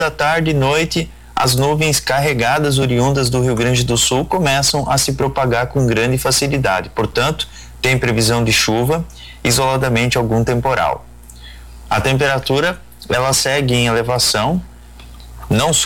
da tarde e noite, as nuvens carregadas oriundas do Rio Grande do Sul começam a se propagar com grande facilidade. Portanto, tem previsão de chuva, isoladamente algum temporal. A temperatura, ela segue em elevação, não só